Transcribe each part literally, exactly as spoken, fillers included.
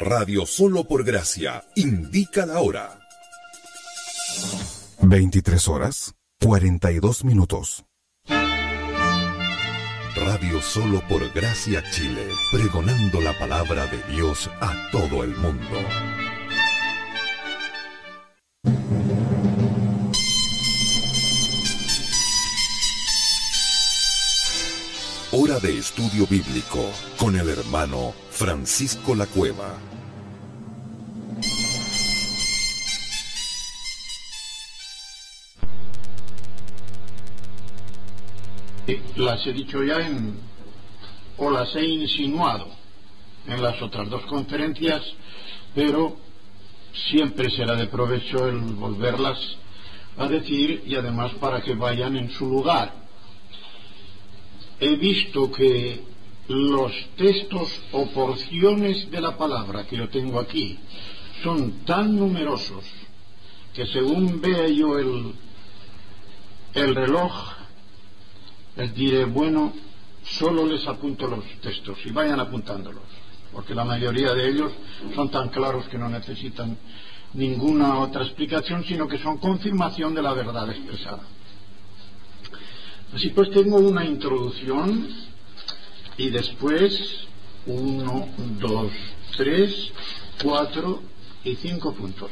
Radio Solo por Gracia indica la hora. veintitrés horas, cuarenta y dos minutos. Radio Solo por Gracia Chile, pregonando la palabra de Dios a todo el mundo. Hora de estudio bíblico con el hermano Francisco Lacueva. Las he dicho ya en, o las he insinuado en las otras dos conferencias, pero siempre será de provecho el volverlas a decir, y además para que vayan en su lugar. He visto que los textos o porciones de la palabra que yo tengo aquí son tan numerosos que según vea yo el, el reloj, les diré, bueno, solo les apunto los textos y vayan apuntándolos, porque la mayoría de ellos son tan claros que no necesitan ninguna otra explicación, sino que son confirmación de la verdad expresada. Así pues, tengo una introducción y después uno, dos, tres, cuatro y cinco puntos.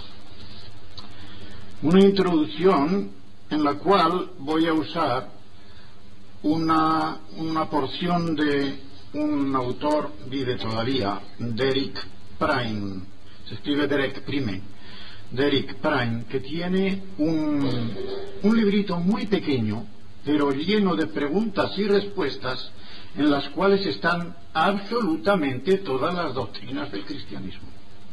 Una introducción en la cual voy a usar una, una porción de un autor, vive todavía, Derek Prince, se escribe Derek Prime, Derek Prince, que tiene un, un librito muy pequeño, pero lleno de preguntas y respuestas en las cuales están absolutamente todas las doctrinas del cristianismo.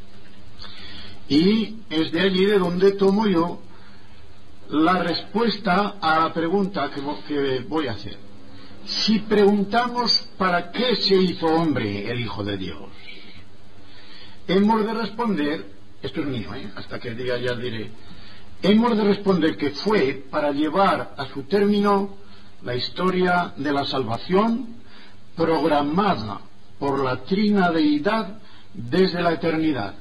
Y es de allí de donde tomo yo la respuesta a la pregunta que, que voy a hacer. Si preguntamos ¿para qué se hizo hombre el Hijo de Dios?, hemos de responder, esto es mío, ¿eh? hasta que diga ya diré, hemos de responder que fue para llevar a su término la historia de la salvación programada por la trina deidad desde la eternidad.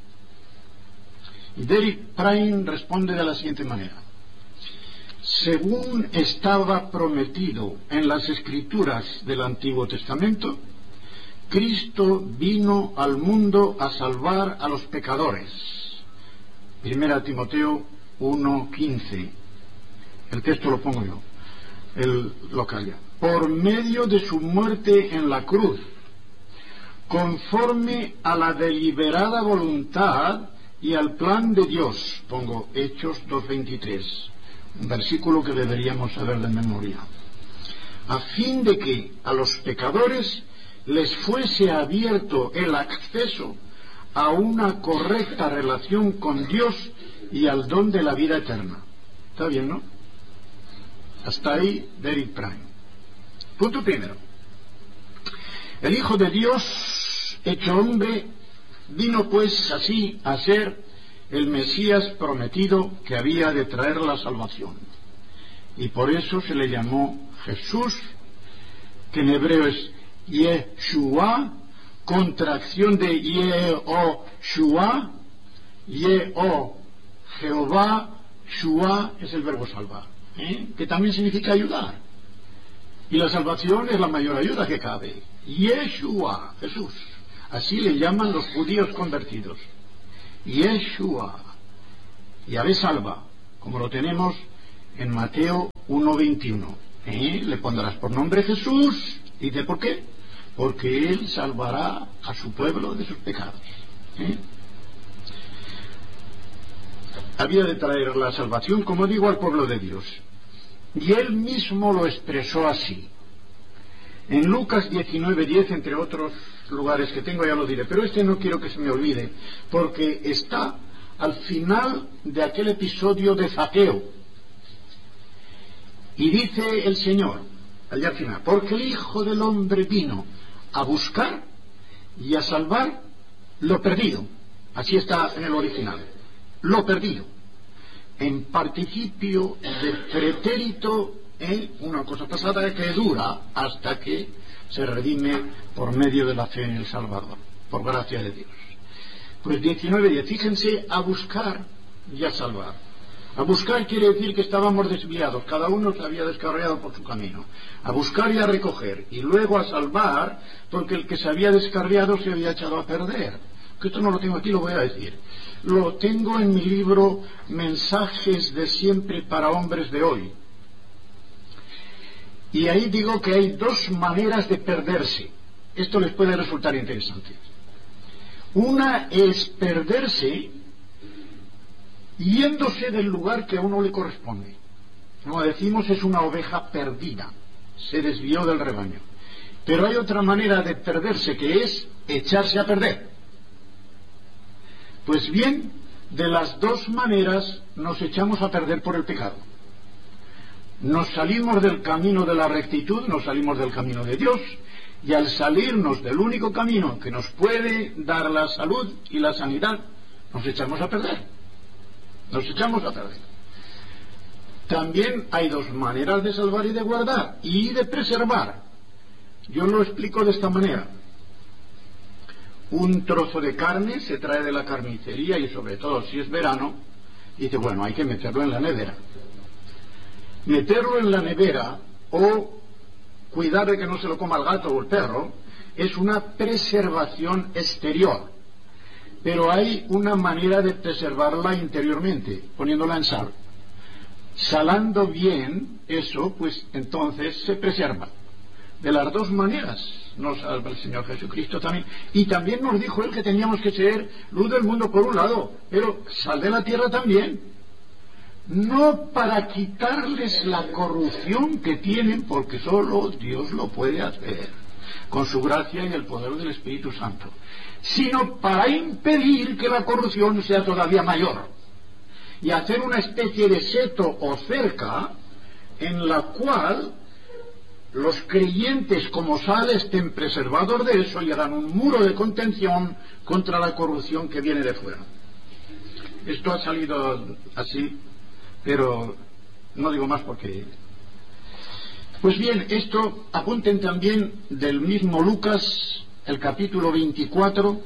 Y Derek Prince responde de la siguiente manera: según estaba prometido en las escrituras del Antiguo Testamento, Cristo vino al mundo a salvar a los pecadores. Primera Timoteo uno quince. El texto lo pongo yo, él lo calla. Por medio de su muerte en la cruz, conforme a la deliberada voluntad y al plan de Dios, pongo Hechos dos veintitrés, un versículo que deberíamos saber de memoria, a fin de que a los pecadores les fuese abierto el acceso a una correcta relación con Dios y al don de la vida eterna. ¿Está bien, no? Hasta ahí Derek Prince. Punto primero. El Hijo de Dios, hecho hombre, vino pues así a ser el Mesías prometido que había de traer la salvación. Y por eso se le llamó Jesús, que en hebreo es Yeshua, contracción de Yehoshua, Yeho, Jehová, Shua es el verbo salvar, ¿eh? que también significa ayudar. Y la salvación es la mayor ayuda que cabe. Yeshua, Jesús. Así le llaman los judíos convertidos. Yeshua. Yahvé salva, como lo tenemos en Mateo uno veintiuno. ¿Eh? Le pondrás por nombre Jesús. ¿Dice por qué? Porque Él salvará a su pueblo de sus pecados. ¿Eh? Había de traer la salvación, como digo, al pueblo de Dios. Y Él mismo lo expresó así. En Lucas diecinueve diez, entre otros lugares que tengo, ya lo diré, pero este no quiero que se me olvide, porque está al final de aquel episodio de Zaqueo. Y dice el Señor, allá al final, porque el Hijo del Hombre vino a buscar y a salvar lo perdido. Así está en el original. Lo perdido. En participio de pretérito, ¿eh? una cosa pasada que dura hasta que se redime por medio de la fe en el Salvador. por gracia de Dios. Pues diecinueve diez, fíjense, a buscar y a salvar. A buscar quiere decir que estábamos desviados, cada uno se había descarriado por su camino. A buscar y a recoger, y luego a salvar, porque el que se había descarriado se había echado a perder. Que esto no lo tengo aquí, lo voy a decir. Lo tengo en mi libro Mensajes de siempre para hombres de hoy. Y ahí digo que hay dos maneras de perderse. Esto les puede resultar interesante. Una es perderse yéndose del lugar que a uno le corresponde. Como decimos, es una oveja perdida, se desvió del rebaño. Pero hay otra manera de perderse, que es echarse a perder. Pues bien, de las dos maneras nos echamos a perder por el pecado. Nos salimos del camino de la rectitud, nos salimos del camino de Dios, y al salirnos del único camino que nos puede dar la salud y la sanidad, nos echamos a perder. Nos echamos a perder. También hay dos maneras de salvar y de guardar, y de preservar. Yo lo explico de esta manera. Un trozo de carne se trae de la carnicería, y sobre todo si es verano, y dice, bueno, hay que meterlo en la nevera. Meterlo en la nevera o cuidar de que no se lo coma el gato o el perro es una preservación exterior, pero hay una manera de preservarla interiormente, poniéndola en sal. Salando bien eso, pues entonces se preserva. De las dos maneras nos salva el Señor Jesucristo también. Y también nos dijo Él que teníamos que ser luz del mundo por un lado, pero sal de la tierra también. No para quitarles la corrupción que tienen, porque solo Dios lo puede hacer, con su gracia y el poder del Espíritu Santo, sino para impedir que la corrupción sea todavía mayor, y hacer una especie de seto o cerca en la cual los creyentes como sal estén preservados de eso y harán un muro de contención contra la corrupción que viene de fuera. Esto ha salido así, pero no digo más porque... Pues bien, esto apunten también del mismo Lucas, el capítulo veinticuatro.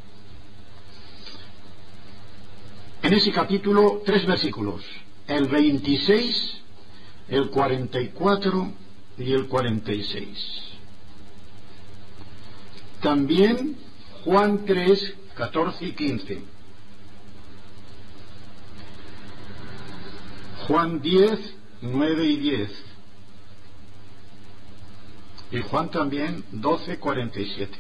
En ese capítulo, tres versículos, el veintiséis, el cuarenta y cuatro y el cuarenta y seis. También Juan tres, catorce y quince. Juan diez, nueve y diez. Y Juan también doce, cuarenta y siete.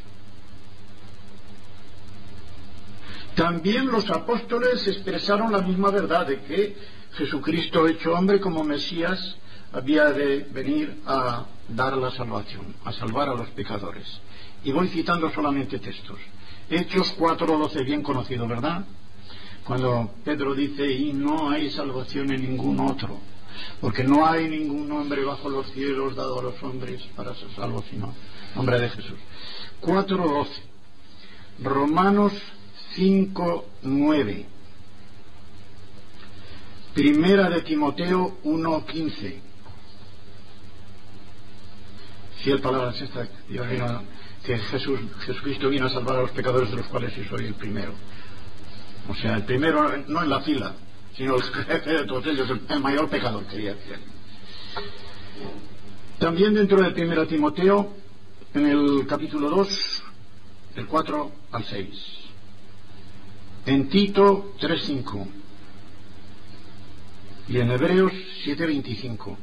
También los apóstoles expresaron la misma verdad de que Jesucristo hecho hombre como Mesías había de venir a dar la salvación, a salvar a los pecadores. Y voy citando solamente textos. Hechos cuatro, doce, bien conocido, ¿verdad? Cuando Pedro dice, y no hay salvación en ningún otro, porque no hay ningún nombre bajo los cielos dado a los hombres para ser salvos, sino el nombre de Jesús. cuatro, doce. Romanos cinco, nueve. Primera de Timoteo uno, quince. Fiel palabra es esta, Dios vino, que Jesús, Jesucristo vino a salvar a los pecadores, de los cuales yo soy el primero. O sea, el primero no en la fila, sino el jefe de todos ellos, el mayor pecador, quería decir. También dentro de Primera Timoteo, en el capítulo dos, del cuatro al seis. En Tito tres, cinco. Y en Hebreos siete, veinticinco.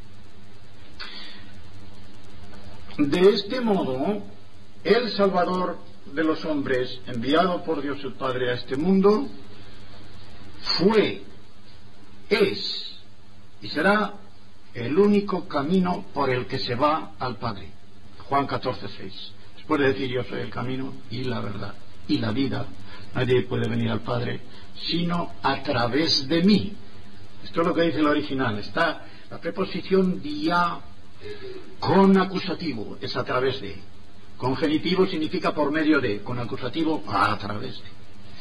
De este modo, el Salvador de los hombres, enviado por Dios el Padre a este mundo, fue, es y será el único camino por el que se va al Padre. Juan catorce, seis. Después de decir, yo soy el camino y la verdad y la vida, nadie puede venir al Padre sino a través de mí. Esto es lo que dice el original. Está la preposición dia con acusativo, es a través de. Con genitivo significa por medio de, con acusativo a través de.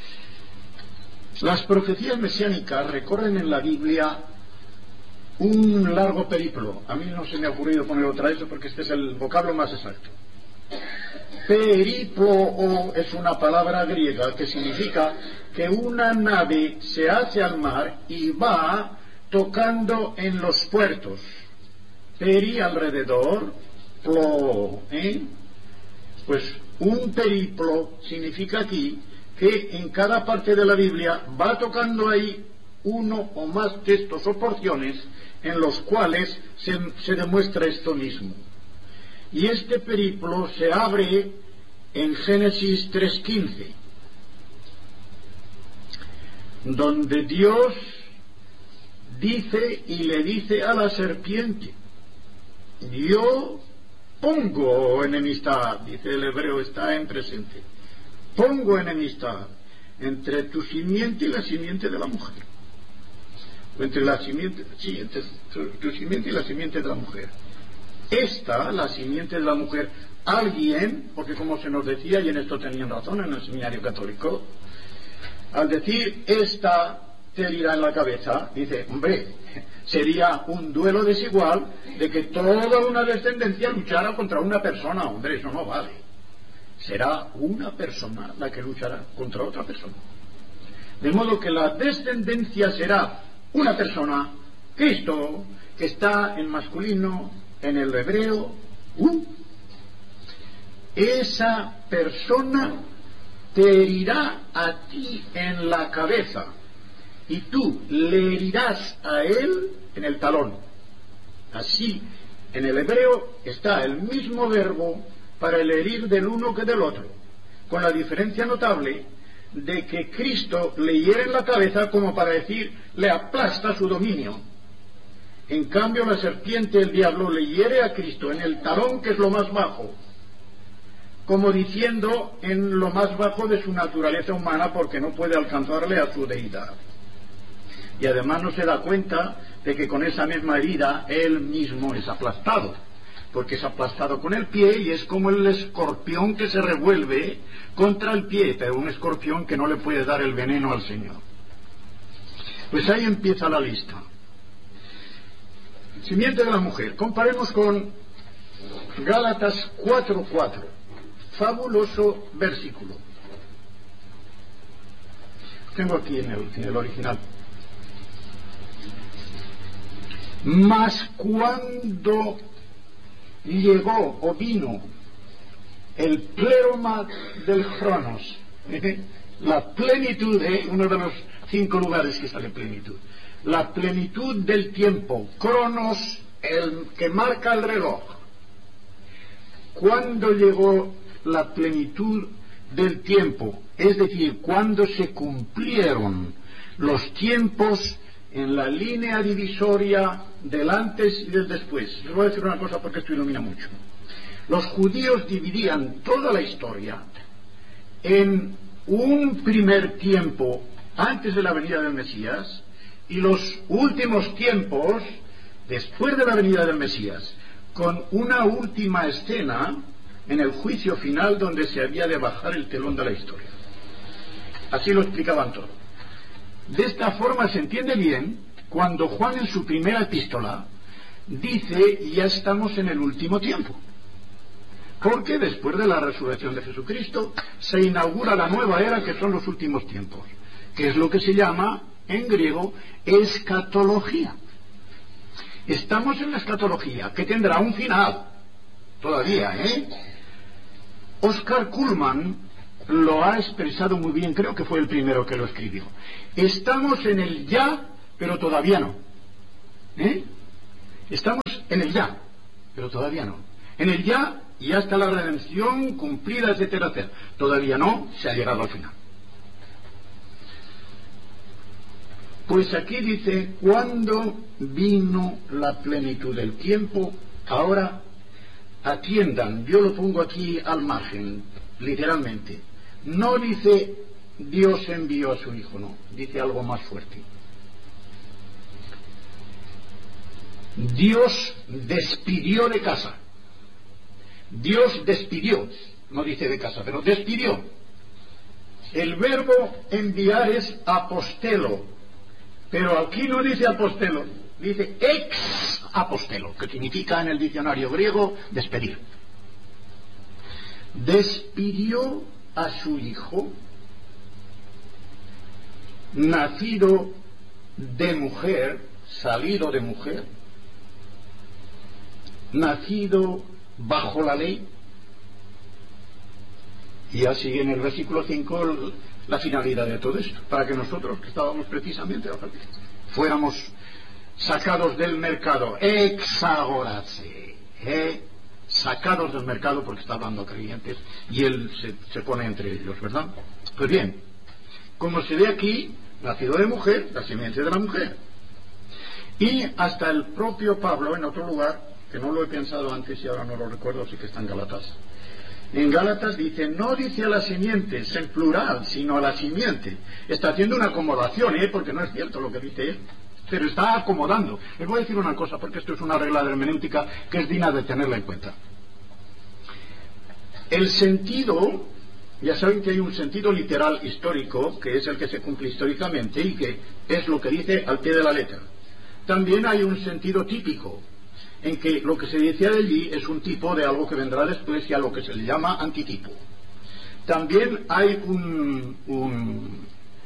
Las profecías mesiánicas recorren en la Biblia un largo periplo. A mí no se me ha ocurrido poner otra vez porque este es el vocablo más exacto. Periplo es una palabra griega que significa que una nave se hace al mar y va tocando en los puertos. Peri alrededor, plo, ¿eh? Pues un periplo significa aquí que en cada parte de la Biblia va tocando ahí uno o más textos o porciones en los cuales se, se demuestra esto mismo. Y este periplo se abre en Génesis tres quince, donde Dios dice y le dice a la serpiente: yo pongo enemistad, dice el hebreo, está en presente, pongo enemistad entre tu simiente y la simiente de la mujer, o entre la simiente, sí, entre tu, tu simiente y la simiente de la mujer. Esta, la simiente de la mujer, alguien, porque como se nos decía, y en esto tenían razón en el seminario católico, al decir esta te herirá en la cabeza, dice, hombre, sería un duelo desigual de que toda una descendencia luchara contra una persona. Hombre, eso no vale. Será una persona la que luchará contra otra persona. De modo que la descendencia será una persona, Cristo, que está en masculino, en el hebreo, uh, esa persona te herirá a ti en la cabeza y tú le herirás a él en el talón. Así, en el hebreo está el mismo verbo para el herir del uno que del otro, con la diferencia notable de que Cristo le hiere en la cabeza como para decir, le aplasta su dominio. En cambio, la serpiente, el diablo, le hiere a Cristo en el talón, que es lo más bajo, como diciendo en lo más bajo de su naturaleza humana, porque no puede alcanzarle a su deidad. Y además no se da cuenta de que con esa misma herida él mismo es aplastado, porque es aplastado con el pie y es como el escorpión que se revuelve contra el pie, pero un escorpión que no le puede dar el veneno al Señor. Pues ahí empieza la lista. Simiente de la mujer. Comparemos con Gálatas cuatro cuatro. Fabuloso versículo. Tengo aquí en el, en el original. Mas cuando llegó o vino el pleroma del Cronos, la plenitud, ¿eh? Uno de los cinco lugares que sale plenitud, la plenitud del tiempo, Cronos, el que marca el reloj. Cuando llegó la plenitud del tiempo, es decir, cuando se cumplieron los tiempos en la línea divisoria del antes y del después. Les voy a decir una cosa porque esto ilumina mucho. Los judíos dividían toda la historia en un primer tiempo antes de la venida del Mesías y los últimos tiempos después de la venida del Mesías, con una última escena en el juicio final donde se había de bajar el telón de la historia. Así lo explicaban todo. De esta forma se entiende bien cuando Juan en su primera epístola dice, ya estamos en el último tiempo, porque después de la resurrección de Jesucristo se inaugura la nueva era, que son los últimos tiempos, que es lo que se llama en griego escatología. Estamos en la escatología, que tendrá un final todavía, ¿eh? Oscar Cullmann lo ha expresado muy bien, creo que fue el primero que lo escribió. Estamos en el ya, pero todavía no. ¿Eh? Estamos en el ya, pero todavía no. En el ya, ya está la redención cumplida, etcétera, etcétera. Todavía no se ha llegado al final. Pues aquí dice, cuando vino la plenitud del tiempo, ahora atiendan, yo lo pongo aquí al margen, literalmente. No dice Dios envió a su Hijo, no, dice algo más fuerte. Dios despidió de casa. Dios despidió, no dice de casa, pero despidió. El verbo enviar es apostelo, pero aquí no dice apostelo, dice ex apostelo, que significa en el diccionario griego despedir. despidió a su hijo, nacido de mujer, salido de mujer, nacido bajo la ley. Y así en el versículo cinco la finalidad de todo esto, para que nosotros, que estábamos precisamente fuéramos sacados del mercado, exagorarse, ¿eh? sacados del mercado, porque está hablando a creyentes y él se, se pone entre ellos, ¿verdad? Pues bien, como se ve aquí, nacido de mujer, la simiente de la mujer. Y hasta el propio Pablo, en otro lugar, que no lo he pensado antes y ahora no lo recuerdo, sí que está en Gálatas. En Gálatas dice, no dice a la simiente, es en plural, sino a la simiente. Está haciendo una acomodación, ¿eh? Porque no es cierto lo que dice él, pero está acomodando. Les voy a decir una cosa, porque esto es una regla de hermenéutica que es digna de tenerla en cuenta. El sentido, ya saben que hay un sentido literal histórico, que es el que se cumple históricamente y que es lo que dice al pie de la letra. También hay un sentido típico, en que lo que se decía de allí es un tipo de algo que vendrá después y a lo que se le llama antitipo. También hay un, un,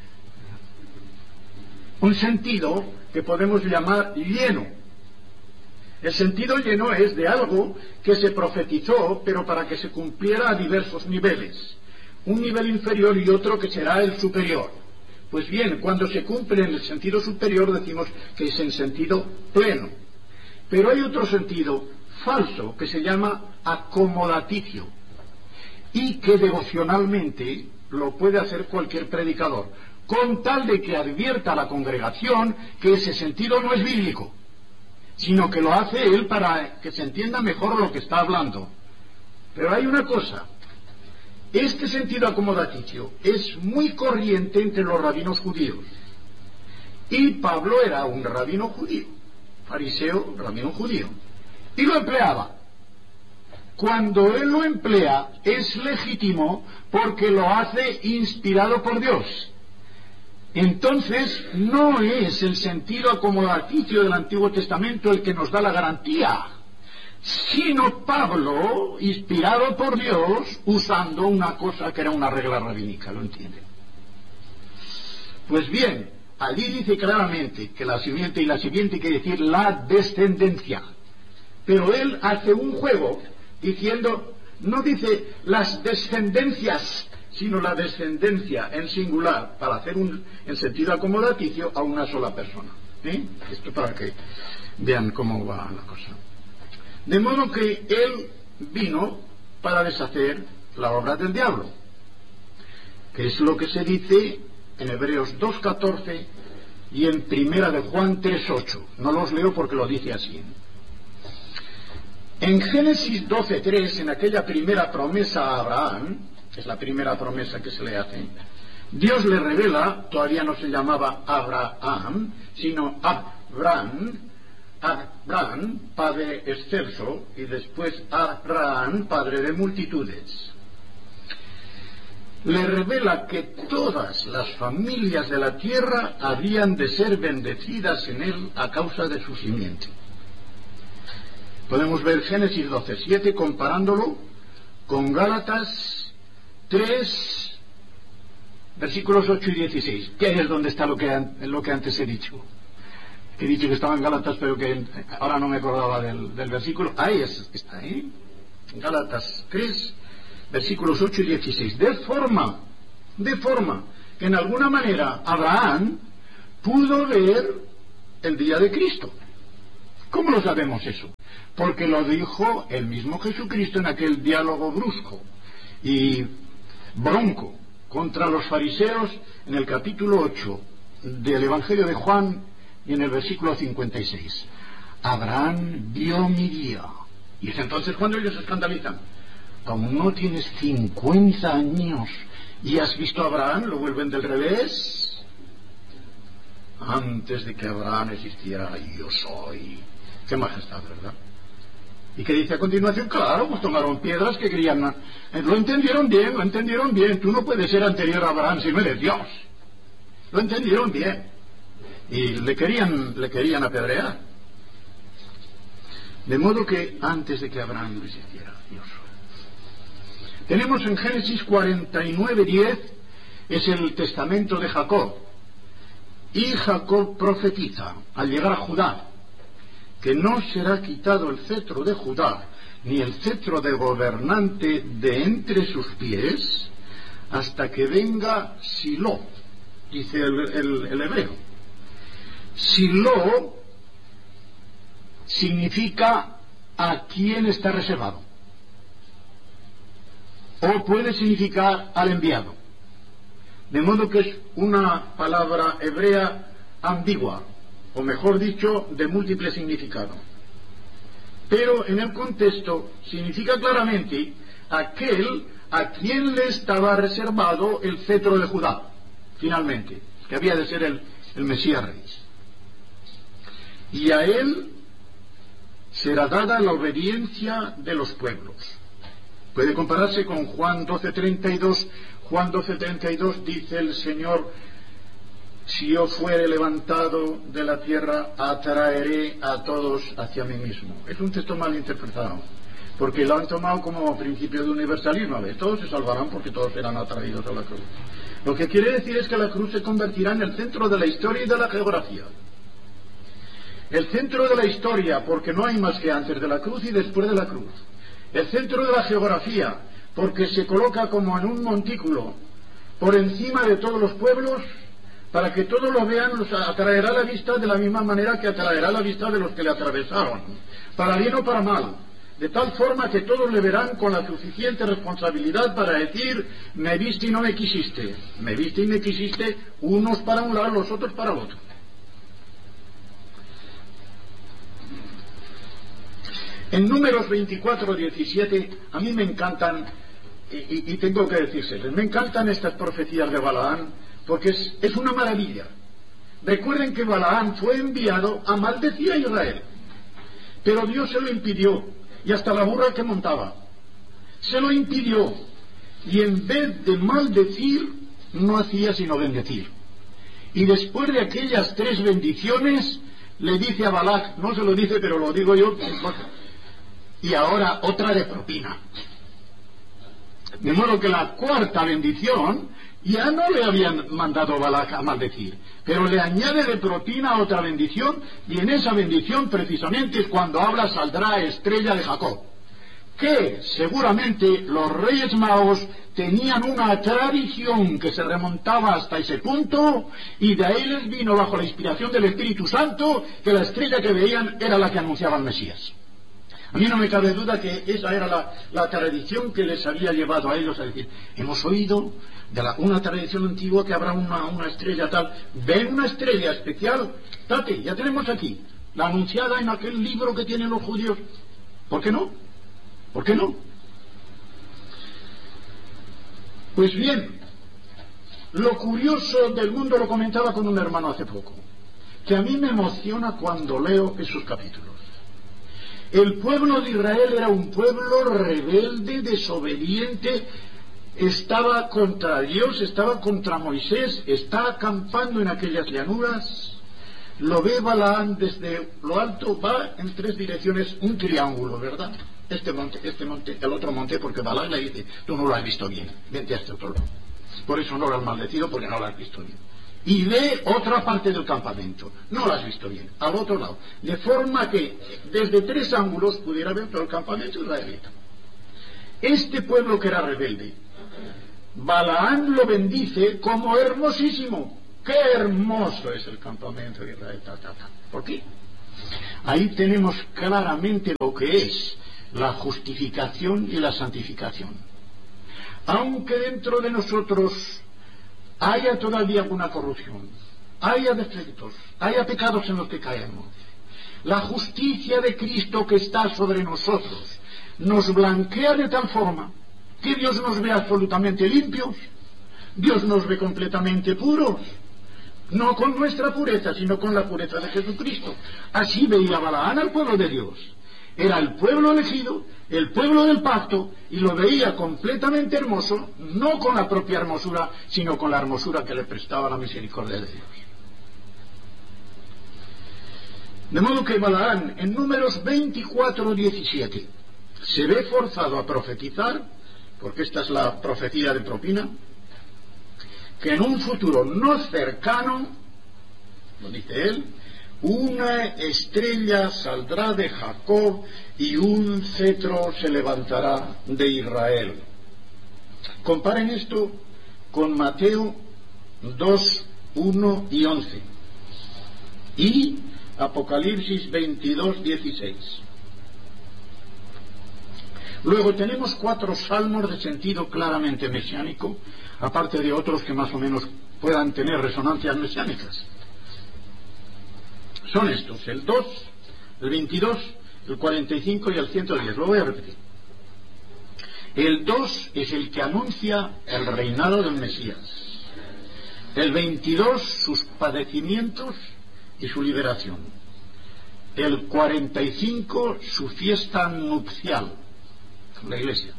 un sentido que podemos llamar lleno. El sentido lleno es de algo que se profetizó, pero para que se cumpliera a diversos niveles. Un nivel inferior y otro que será el superior. Pues bien, cuando se cumple en el sentido superior decimos que es en sentido pleno. Pero hay otro sentido falso que se llama acomodaticio y que devocionalmente lo puede hacer cualquier predicador, con tal de que advierta a la congregación que ese sentido no es bíblico, sino que lo hace él para que se entienda mejor lo que está hablando. Pero hay una cosa, este sentido acomodaticio es muy corriente entre los rabinos judíos, y Pablo era un rabino judío, fariseo, rabino judío, y lo empleaba. Cuando él lo emplea es legítimo porque lo hace inspirado por Dios. Entonces no es el sentido acomodaticio del Antiguo Testamento el que nos da la garantía, sino Pablo, inspirado por Dios, usando una cosa que era una regla rabínica. ¿Lo entienden? Pues bien, allí dice claramente que la simiente y la simiente quiere decir la descendencia. Pero él hace un juego diciendo, no dice las descendencias, sino la descendencia en singular, para hacer un en sentido acomodaticio a una sola persona. ¿Eh? Esto para que vean cómo va la cosa. De modo que él vino para deshacer la obra del diablo, que es lo que se dice en Hebreos dos catorce y en Primera de Juan tres ocho. No los leo porque lo dice así. En Génesis doce tres, en aquella primera promesa a Abraham, que es la primera promesa que se le hace, Dios le revela, todavía no se llamaba Abraham, sino Abraham, Abraham, padre excelso, y después Abraham, padre de multitudes. Le revela que todas las familias de la tierra habían de ser bendecidas en él a causa de su simiente. Podemos ver Génesis doce siete comparándolo con Gálatas tres, versículos ocho y dieciséis, que es donde está lo que, lo que antes he dicho. He dicho que estaba en Gálatas, pero que ahora no me acordaba del, del versículo. Ahí es, está ahí, Gálatas tres, versículos ocho y dieciséis. De forma, de forma que en alguna manera Abraham pudo ver el día de Cristo. ¿Cómo lo sabemos eso? Porque lo dijo el mismo Jesucristo en aquel diálogo brusco y bronco contra los fariseos en el capítulo ocho del Evangelio de Juan y en el versículo cincuenta y seis. Abraham vio mi día. Y es entonces cuando ellos se escandalizan. Aún no tienes cincuenta años y has visto a Abraham, lo vuelven del revés. Antes de que Abraham existiera, yo soy. Qué majestad, ¿verdad? ¿Y qué dice a continuación? Claro, pues tomaron piedras que querían. Lo entendieron bien, lo entendieron bien. Tú no puedes ser anterior a Abraham si no eres Dios. Lo entendieron bien. Y le querían, le querían apedrear. De modo que antes de que Abraham no existiera, Dios soy. Tenemos en Génesis cuarenta y nueve diez, es el testamento de Jacob. Y Jacob profetiza al llegar a Judá que no será quitado el cetro de Judá ni el cetro de gobernante de entre sus pies hasta que venga Silo, dice el, el, el hebreo. Silo significa a quién está reservado, o puede significar al enviado, de modo que es una palabra hebrea ambigua, o mejor dicho, de múltiple significado. Pero en el contexto significa claramente aquel a quien le estaba reservado el cetro de Judá, finalmente, que había de ser el, el Mesías Rey. Y a él será dada la obediencia de los pueblos. Puede compararse con Juan doce treinta y dos. Juan doce treinta y dos dice el Señor: si yo fuere levantado de la tierra, atraeré a todos hacia mí mismo. Es un texto mal interpretado, porque lo han tomado como principio de universalismo. A ver, todos se salvarán porque todos serán atraídos a la cruz. Lo que quiere decir es que la cruz se convertirá en el centro de la historia y de la geografía. El centro de la historia, porque no hay más que antes de la cruz y después de la cruz. El centro de la geografía, porque se coloca como en un montículo por encima de todos los pueblos, para que todos lo vean, los atraerá la vista de la misma manera que atraerá la vista de los que le atravesaron, para bien o para mal, de tal forma que todos le verán con la suficiente responsabilidad para decir: me viste y no me quisiste, me viste y me quisiste, unos para un lado, los otros para el otro. En Números veinticuatro diecisiete, a mí me encantan, y, y, y tengo que decírseles, me encantan estas profecías de Balaán, porque es, es una maravilla. Recuerden que Balaán fue enviado a maldecir a Israel, pero Dios se lo impidió, y hasta la burra que montaba se lo impidió, y en vez de maldecir no hacía sino bendecir. Y después de aquellas tres bendiciones le dice a Balac, no se lo dice pero lo digo yo, y ahora otra de propina. De modo que la cuarta bendición ya no le habían mandado Balac a maldecir, pero le añade de propina otra bendición, y en esa bendición precisamente es cuando habla: saldrá estrella de Jacob. Que seguramente los reyes magos tenían una tradición que se remontaba hasta ese punto, y de ahí les vino, bajo la inspiración del Espíritu Santo, que la estrella que veían era la que anunciaba al Mesías. A mí no me cabe duda que esa era la, la tradición que les había llevado a ellos a decir: hemos oído de la, una tradición antigua que habrá una, una estrella tal, ven una estrella especial, date, ya tenemos aquí, la anunciada en aquel libro que tienen los judíos. ¿Por qué no? ¿Por qué no? Pues bien, lo curioso del mundo, lo comentaba con un hermano hace poco, que a mí me emociona cuando leo esos capítulos. El pueblo de Israel era un pueblo rebelde, desobediente, estaba contra Dios, estaba contra Moisés, está acampando en aquellas llanuras. Lo ve Balaán desde lo alto, va en tres direcciones, un triángulo, ¿verdad? Este monte, este monte, el otro monte, porque Balaán le dice: tú no lo has visto bien, vente a este otro lado. Por eso no lo has maldecido, porque no lo has visto bien. Y ve otra parte del campamento, no lo has visto bien, al otro lado, de forma que desde tres ángulos pudiera ver todo el campamento israelita. Este pueblo que era rebelde, Balaán lo bendice como hermosísimo. ¡Qué hermoso es el campamento de Israel! Ta, ta, ta. ¿Por qué? Ahí tenemos claramente lo que es la justificación y la santificación. Aunque dentro de nosotros haya todavía alguna corrupción, haya defectos, haya pecados en los que caemos, la justicia de Cristo que está sobre nosotros nos blanquea de tal forma que Dios nos ve absolutamente limpios, Dios nos ve completamente puros, no con nuestra pureza, sino con la pureza de Jesucristo. Así veía Balaán al pueblo de Dios. Era el pueblo elegido, el pueblo del pacto, y lo veía completamente hermoso, no con la propia hermosura, sino con la hermosura que le prestaba la misericordia de Dios. De modo que Balaán, en Números veinticuatro diecisiete, se ve forzado a profetizar porque esta es la profecía de Propina, que en un futuro no cercano, lo dice él, una estrella saldrá de Jacob y un cetro se levantará de Israel. Comparen esto con Mateo dos, uno y once y Apocalipsis veintidós, dieciséis. Luego tenemos cuatro salmos de sentido claramente mesiánico, aparte de otros que más o menos puedan tener resonancias mesiánicas. Son estos, el dos, el veintidós, el cuarenta y cinco y el ciento diez. Lo voy a repetir. El dos es el que anuncia el reinado del Mesías. El veintidós, sus padecimientos y su liberación. El cuarenta y cinco, su fiesta nupcial, la Iglesia.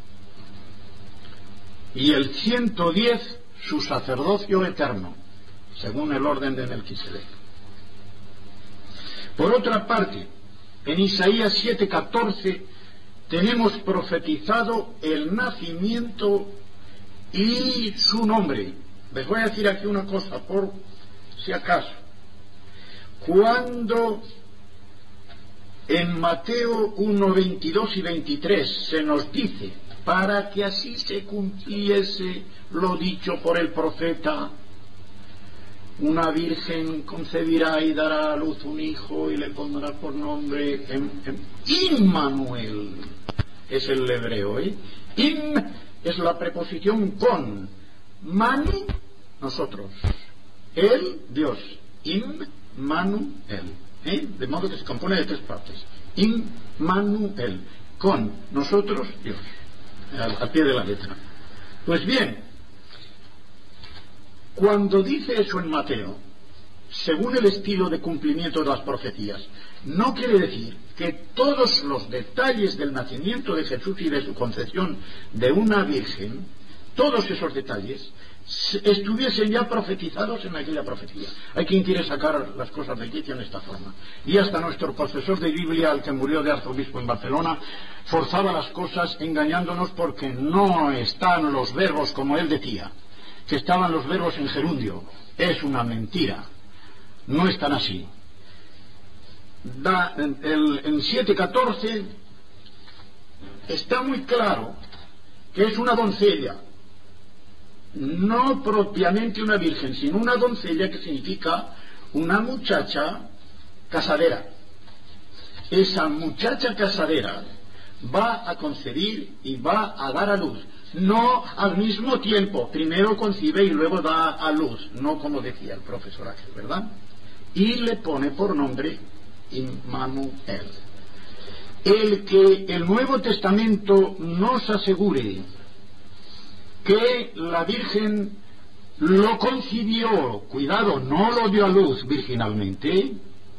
Y el ciento diez, su sacerdocio eterno, según el orden de Melquisedec. Por otra parte, en Isaías siete, catorce tenemos profetizado el nacimiento y su nombre. Les voy a decir aquí una cosa, por si acaso. Cuando en Mateo uno, veintidós y veintitrés se nos dice, para que así se cumpliese lo dicho por el profeta, una virgen concebirá y dará a luz un hijo y le pondrá por nombre Immanuel, es el hebreo, ¿eh? Im es la preposición con, manu, nosotros, el, Dios, Immanuel, ¿eh? De modo que se compone de tres partes, Immanuel, con, nosotros, Dios, al, al pie de la letra. Pues bien, cuando dice eso en Mateo, según el estilo de cumplimiento de las profecías, no quiere decir que todos los detalles del nacimiento de Jesús y de su concepción de una virgen, todos esos detalles, estuviesen ya profetizados en aquella profecía. Hay quien quiere sacar las cosas de quicio en esta forma. Y hasta nuestro profesor de Biblia, el que murió de arzobispo en Barcelona, forzaba las cosas engañándonos porque no están los verbos como él decía, que estaban los verbos en gerundio. Es una mentira, no están así. Da, en, el, en siete catorce está muy claro que es una doncella, no propiamente una virgen, sino una doncella, que significa una muchacha casadera. Esa muchacha casadera va a concebir y va a dar a luz, no al mismo tiempo, primero concibe y luego da a luz, no como decía el profesor aquel, ¿verdad? Y le pone por nombre Immanuel. El que el Nuevo Testamento nos asegure que la Virgen lo concibió, cuidado, no lo dio a luz virginalmente,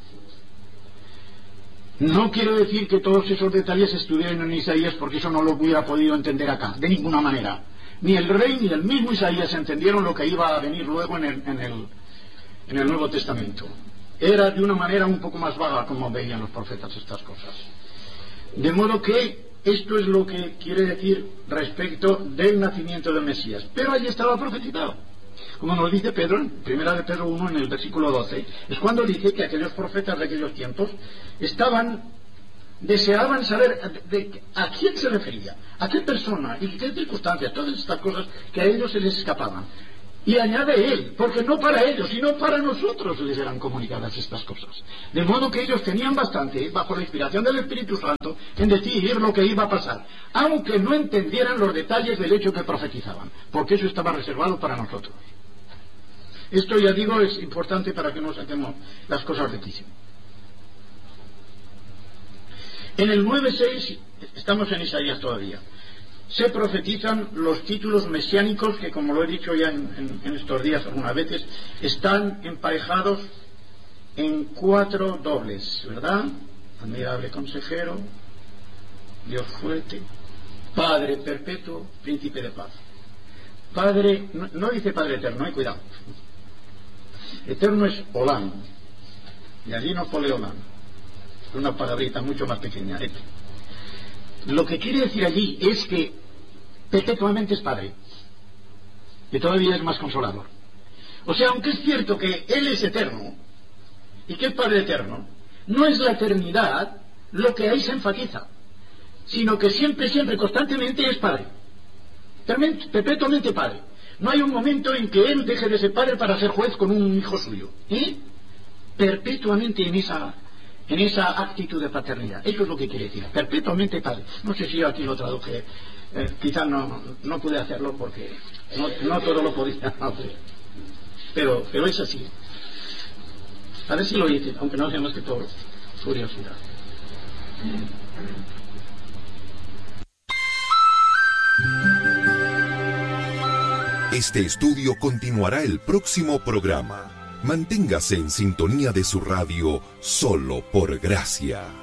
no quiero decir que todos esos detalles estuvieran en Isaías, porque eso no lo hubiera podido entender acá, de ninguna manera. Ni el rey ni el mismo Isaías entendieron lo que iba a venir luego en el, en el, en el Nuevo Testamento. Era de una manera un poco más vaga como veían los profetas estas cosas. De modo que esto es lo que quiere decir respecto del nacimiento del Mesías. Pero allí estaba profetizado. Como nos dice Pedro, en primera de Pedro uno, en el versículo doce, es cuando dice que aquellos profetas de aquellos tiempos estaban, deseaban saber de, de, a quién se refería, a qué persona y qué circunstancias, todas estas cosas que a ellos se les escapaban. Y añade él, porque no para ellos, sino para nosotros les eran comunicadas estas cosas. De modo que ellos tenían bastante, bajo la inspiración del Espíritu Santo, en decidir lo que iba a pasar, aunque no entendieran los detalles del hecho que profetizaban, porque eso estaba reservado para nosotros. Esto, ya digo, es importante para que no saquemos las cosas de quicio. En el nueve seis, estamos en Isaías todavía, se profetizan los títulos mesiánicos que, como lo he dicho ya en, en, en estos días algunas veces, están emparejados en cuatro dobles, ¿verdad? Admirable consejero, Dios fuerte, Padre perpetuo, príncipe de paz. Padre, no, no dice Padre eterno, eh, cuidado. Eterno es Olán, y allí no pone Olán, es una palabrita mucho más pequeña. Eh. Lo que quiere decir allí es que perpetuamente es Padre. Y todavía es más consolador. O sea, aunque es cierto que Él es eterno, y que es Padre eterno, no es la eternidad lo que ahí se enfatiza, sino que siempre, siempre, constantemente es Padre. Perpetuamente Padre. No hay un momento en que Él deje de ser Padre para ser juez con un hijo suyo. ¿Eh? Perpetuamente en esa, en esa actitud de paternidad. Eso es lo que quiere decir. Perpetuamente Padre. No sé si yo aquí lo traduje. Eh, quizás no, no pude hacerlo porque no, no todo lo podía hacer. Pero, pero es así. A ver si lo hice, aunque no sea más que todo curiosidad. Este estudio continuará el próximo programa. Manténgase en sintonía de su radio solo por gracia.